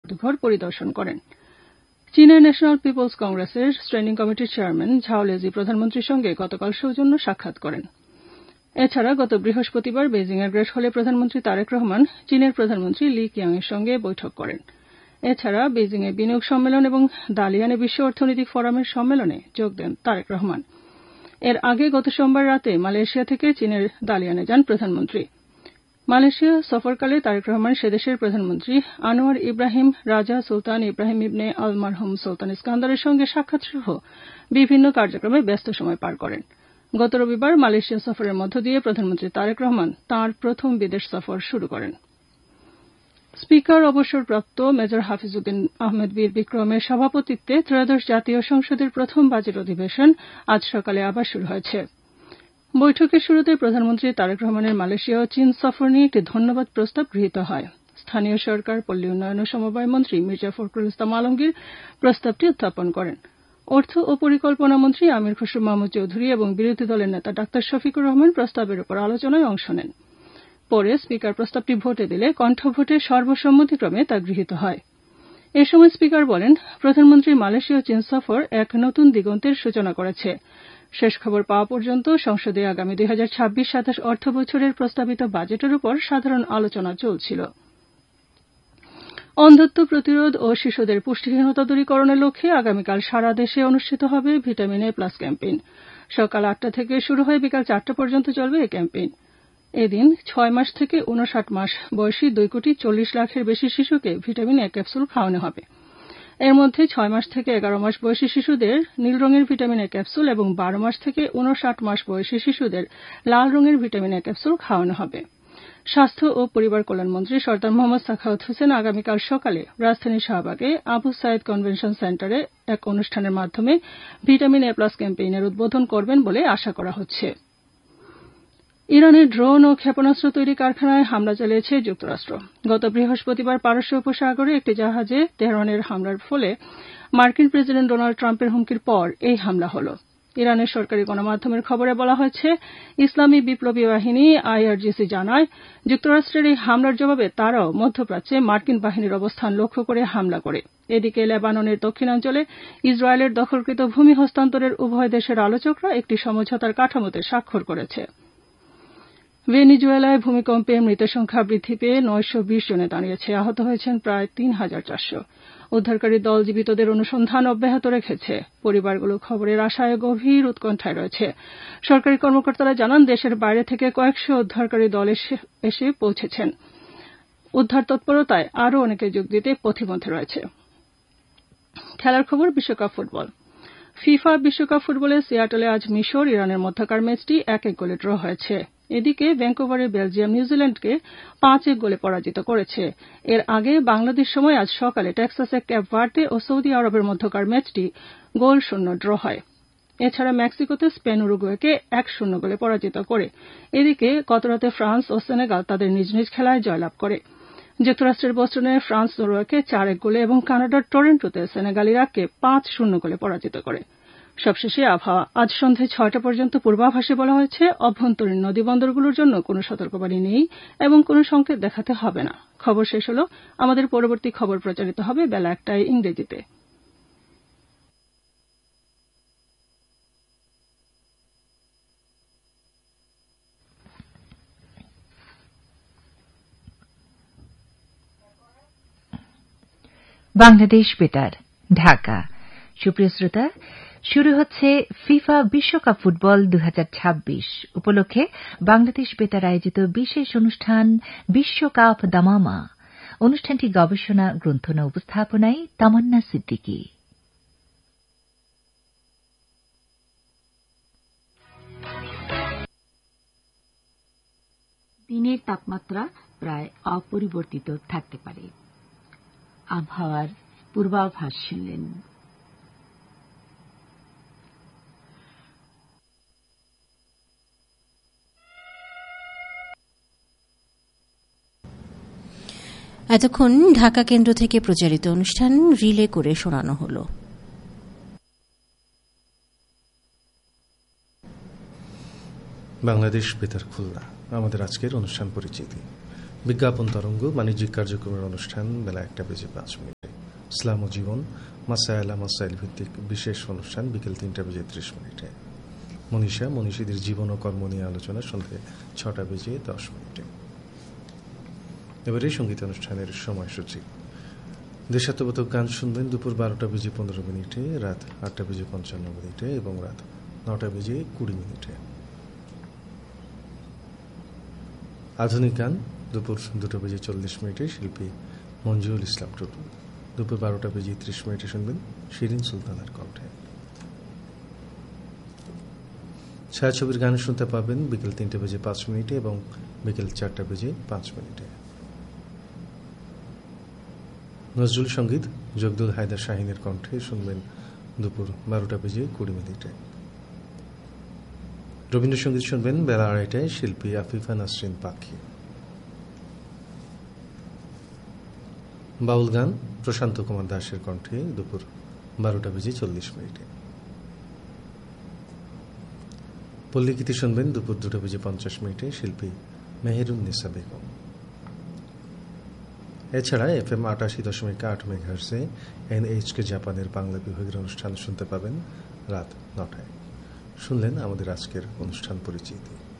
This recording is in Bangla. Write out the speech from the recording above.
ঘর পরিদর্শন করেন। চীনের ন্যাশনাল পিপলস কংগ্রেসের স্ট্যান্ডিং কমিটির চেয়ারম্যান ঝাও লেজি প্রধানমন্ত্রীর সঙ্গে গতকাল সৌজন্য সাক্ষাৎ করেন। এছাড়া গত বৃহস্পতিবার বেইজিংয়ের গ্রেট হলে প্রধানমন্ত্রী তারেক রহমান চীনের প্রধানমন্ত্রী লি কিয়াং এর সঙ্গে বৈঠক করেন। এছাড়া বেইজিংয়ে বিনিয়োগ সম্মেলন এবং দালিয়ানে বিশ্ব অর্থনৈতিক ফোরামের সম্মেলনে যোগ দেন তারেক রহমান। এর আগে গত সোমবার রাতে মালয়েশিয়া থেকে চীনের দালিয়ানে যান প্রধানমন্ত্রী। মালয়েশিয়া সফরকালে তারেক রহমান সেদেশের প্রধানমন্ত্রী আনোয়ার ইব্রাহিম রাজা সুলতান ইব্রাহিম ইবনে আল মারহুম সুলতান ইস্কান্দারের সঙ্গে সাক্ষাৎ সহ বিভিন্ন কার্যক্রমে ব্যস্ত সময় পার করেন। গত রবিবার মালয়েশিয়া সফরের মধ্য দিয়ে প্রধানমন্ত্রী তারেক রহমান তাঁর প্রথম বিদেশ সফর শুরু করেন। স্পিকার অবসরপ্রাপ্ত মেজর হাফিজউদ্দিন আহমেদ বীর বিক্রমের সভাপতিত্বে ত্রয়োদশ জাতীয় সংসদের প্রথম বাজেট অধিবেশন আজ সকালে আবার শুরু হয়েছে। বৈঠকের শুরুতে প্রধানমন্ত্রী তারেক রহমানের মালয়েশিয়া ও চীন সফর নিয়ে একটি ধন্যবাদ প্রস্তাব গৃহীত হয়। স্থানীয় সরকার, পল্লী উন্নয়ন ও সমবায় মন্ত্রী মির্জা ফখরুল ইসলাম আলমগীর প্রস্তাবটি উত্থাপন করেন। অর্থ ও পরিকল্পনা মন্ত্রী আমির খসরু মাহমুদ চৌধুরী এবং বিরোধী দলের নেতা ডাক্তার শফিকুর রহমান প্রস্তাবের উপর আলোচনায় অংশ নেন। পরে স্পিকার প্রস্তাবটি ভোটে দিলে কণ্ঠভোটে সর্বসম্মতিক্রমে তা গৃহীত হয়। এ সময় স্পিকার বলেন, প্রধানমন্ত্রী মালয়েশিয়া ও চীন সফর এক নতুন দিগন্তের সূচনা করেছে। শেষ খবর পাওয়া পর্যন্ত সংসদে আগামী 2026-27 অর্থ বছরের প্রস্তাবিত বাজেটের উপর সাধারণ আলোচনা চলছিল। অন্ধত্ব প্রতিরোধ ও শিশুদের পুষ্টিহীনতা দূরীকরণের লক্ষ্যে আগামীকাল সারা দেশে অনুষ্ঠিত হবে ভিটামিন এ প্লাস ক্যাম্পেইন। সকাল 8টা থেকে শুরু হয়ে বিকাল 4টা পর্যন্ত চলবে এই ক্যাম্পেইন। এদিন 6 মাস থেকে 59 মাস বয়সী 2,40,00,000-এর বেশি শিশুকে ভিটামিন এ ক্যাপসুল খাওয়ানো হবে। এর মধ্যে 6 মাস থেকে 11 মাস বয়সী শিশুদের নীল রঙের ভিটামিন এ ক্যাপসুল এবং 12 মাস থেকে 59 মাস বয়সী শিশুদের লাল রঙের ভিটামিন এ ক্যাপসুল খাওয়ানো হবে। স্বাস্থ্য ও পরিবার কল্যাণ মন্ত্রী সরদার মোহাম্মদ সাখাওয়াত হোসেন আগামীকাল সকালে রাজধানীর শাহবাগে আবু সাইদ কনভেনশন সেন্টারে এক অনুষ্ঠানের মাধ্যমে ভিটামিন এ প্লাস ক্যাম্পেইনের উদ্বোধন করবেন বলে আশা করা হচ্ছে। ইরানের ড্রোন ও ক্ষেপণাস্ত্র তৈরি কারখানায় হামলা চালিয়েছে যুক্তরাষ্ট্র। গত বৃহস্পতিবার পারস্য উপসাগরে একটি জাহাজে তেহরানের হামলার ফলে মার্কিন প্রেসিডেন্ট ডোনাল্ড ট্রাম্পের হুমকির পর এই হামলা হল। ইরানের সরকারি গণমাধ্যমের খবরে বলা হয়েছে, ইসলামী বিপ্লবী বাহিনী আইআরজিসি জানায়, যুক্তরাষ্ট্রের এই হামলার জবাবে তারাও মধ্যপ্রাচ্যে মার্কিন বাহিনীর অবস্থান লক্ষ্য করে হামলা করে। এদিকে লেবাননের দক্ষিণাঞ্চলে ইসরায়েলের দখলকৃত ভূমি হস্তান্তরের উভয় দেশের আলোচকরা একটি সমঝোতার কাঠামোতে স্বাক্ষর করেছে। ভেনেজুয়েলায় ভূমিকম্পে মৃতের সংখ্যা বৃদ্ধি পেয়ে 920 জনে দাঁড়িয়েছে। আহত হয়েছেন প্রায় 3,400। উদ্ধারকারী দল জীবিতদের অনুসন্ধান অব্যাহত রেখেছে। পরিবারগুলো খবরের আশায় গভীর উৎকণ্ঠায় রয়েছে। সরকারি কর্মকর্তারা জানান, দেশের বাইরে থেকে কয়েকশো উদ্ধারকারী দল এসে পৌঁছেছেন। উদ্ধার তৎপরতায় আরও অনেকে যোগ দিতে পথিমধ্যে রয়েছে। খেলার খবর, বিশ্বকাপ ফুটবল। ফিফা বিশ্বকাপ ফুটবলে সিয়াটলে আজ মিশর ইরানের মধ্যকার ম্যাচটি 1-1 গোলে ড্র হয়েছে। এদিকে ভ্যাঙ্কুভারে বেলজিয়াম নিউজিল্যান্ডকে 5-1 গোলে পরাজিত করেছে। এর আগে বাংলাদেশ সময় আজ সকালে টেক্সাসে ক্যাপ ভার্দে ও সৌদি আরবের মধ্যকার ম্যাচটি 0-0 ড্র হয়। এছাড়া মেক্সিকোতে স্পেন উরুগুয়েকে 1-0 গোলে পরাজিত করে। এদিকে গতরাতে ফ্রান্স ও সেনেগাল তাদের নিজ নিজ খেলায় জয়লাভ করে। যুক্তরাষ্ট্রের বোস্টনে ফ্রান্স নরওয়েকে 4-1 গোলে এবং কানাডার টরন্টোতে সেনেগাল ইরাককে 5-0 গোলে পরাজিত করে। সবশেষে আবহাওয়া। আজ সন্ধ্যে 6টা পর্যন্ত পূর্বাভাসে বলা হয়েছে, অভ্যন্তরীণ নদীবন্দরগুলোর জন্য কোনো সতর্কবাণী নেই এবং কোনো সংকেত দেখাতে হবে না। খবর শেষ হলো। আমাদের পরবর্তী খবর প্রচারিত হবে বেলা 1টায় ইংরেজিতে। বাংলাদেশ বেতার, ঢাকা। সুপ্রিয় শ্রোতা, শুরু হচ্ছে ফিফা বিশ্বকাপ ফুটবল 2026 উপলক্ষে বাংলাদেশ বেতার আয়োজিত বিশেষ অনুষ্ঠান বিশ্বকাপ দামামা। অনুষ্ঠানটি গবেষণা, গ্রন্থনা, উপস্থাপনায় তামান্না সিদ্দিকী। দিনের তাপমাত্রা প্রায় অপরিবর্তিত থাকতে পারে। আবহাওয়ার পূর্বাভাস শুনলেন। এতক্ষণ ঢাকা কেন্দ্র থেকে প্রচারিত অনুষ্ঠান রিলে করে শোনানো হলো। বাংলাদেশ বেতার খুলনা। আমাদের আজকের অনুষ্ঠান পরিচিতি। বিজ্ঞাপন তরঙ্গ বাণিজ্যিক কার্যক্রমের অনুষ্ঠান বেলা 1টা বেজে 5 মিনিট। ইসলাম ও জীবন মাসায়েলা মাসাইল ভিত্তিক বিশেষ অনুষ্ঠান বিকেল 3:30 মনীষা মনীষীদের জীবন ও কর্ম নিয়ে আলোচনা সন্ধ্যে 6:10। এবারে সঙ্গীত অনুষ্ঠানের সময়সূচি। দেশাত্মবোধক গান শুনবেন দুপুর 12:15, রাত 8:55 এবং রাত 9:20। আধুনিক গান দুপুর 2:40, শিল্পী মঞ্জুরুল ইসলাম টুটু। দুপুর 12:30 শুনবেন শিরিন সুলতানার কণ্ঠে। ছায়াছবির গান শুনতে পাবেন বিকেল 3:05 এবং বিকেল 4:05। নজরুল সঙ্গীত জগদুল হায়দার শাহিনের কণ্ঠে শুনবেন দুপুর 12:20। রবীন্দ্রসঙ্গীত শুনবেন বেলা 2:30, শিল্পী আফিফা নাসরিন পাখি। বাউল গান প্রশান্ত কুমার দাসের কণ্ঠে দুপুর 12:40। পল্লীগীতি শুনবেন দুপুর 2:50, শিল্পী মেহেরুন্নেসা বেগম। এছাড়া FM 88.8 মেগাহার্টজে NHK জাপানের বাংলা বিভাগের অনুষ্ঠান শুনতে পাবেন রাত 9টায়। শুনলেন আমাদের আজকের অনুষ্ঠান পরিচিতি।